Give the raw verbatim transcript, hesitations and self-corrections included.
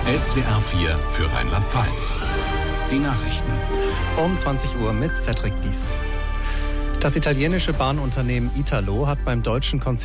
S W R vier für Rheinland-Pfalz. Die Nachrichten. Um zwanzig Uhr mit Cedric Bies. Das italienische Bahnunternehmen Italo hat beim deutschen Konzern